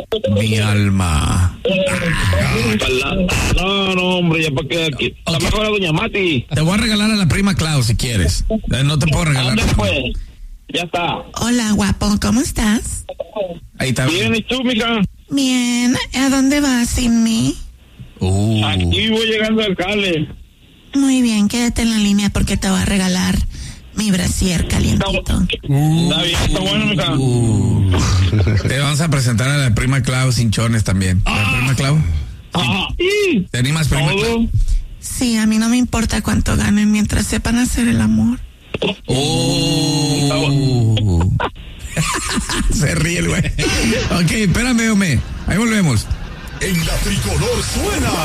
Mi alma. No, hombre, ya para qué aquí. La mejor a doña Mati. Te voy a regalar a la prima Clau si quieres. No te puedo regalar. ¿Dónde fue? Ya está. Hola, guapo, ¿cómo estás? Ahí está. Bien, ¿y tú, mija? Bien, ¿a dónde vas sin mí? Aquí voy llegando al Cale. Muy bien, quédate en la línea porque te voy a regalar mi brasier calientito. Está bien, está bueno, mija. Te vamos a presentar a la prima Clau Cinchones también. ¿La prima Clau? ¿Te animas, prima Clau? Sí, a mí no me importa cuánto ganen mientras sepan hacer el amor. Se ríe el güey. Ok, espérame, hombre. Ahí volvemos. En la Tricolor suena